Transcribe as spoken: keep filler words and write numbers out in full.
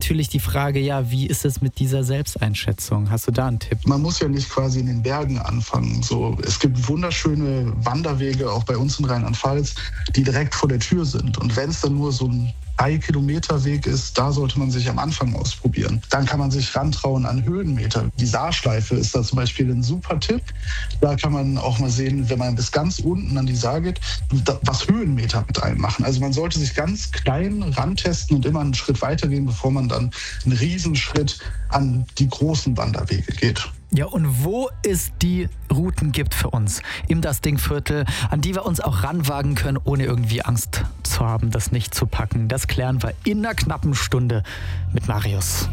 natürlich die Frage, ja, wie ist es mit dieser Selbsteinschätzung? Hast du da einen Tipp? Man muss ja nicht quasi in den Bergen anfangen. So, es gibt wunderschöne Wanderwege, auch bei uns in Rheinland-Pfalz, die direkt vor der Tür sind. Und wenn es dann nur so ein drei Kilometer Weg ist, da sollte man sich am Anfang ausprobieren. Dann kann man sich rantrauen an Höhenmeter. Die Saarschleife ist da zum Beispiel ein super Tipp. Da kann man auch mal sehen, wenn man bis ganz unten an die Saar geht, was Höhenmeter mit einem machen. Also man sollte sich ganz klein rantesten und immer einen Schritt weitergehen, bevor man dann einen Riesenschritt an die großen Wanderwege geht. Ja, und wo es die Routen gibt für uns im Das Ding-Viertel, an die wir uns auch ranwagen können, ohne irgendwie Angst zu haben, das nicht zu packen, das klären wir in einer knappen Stunde mit Marius.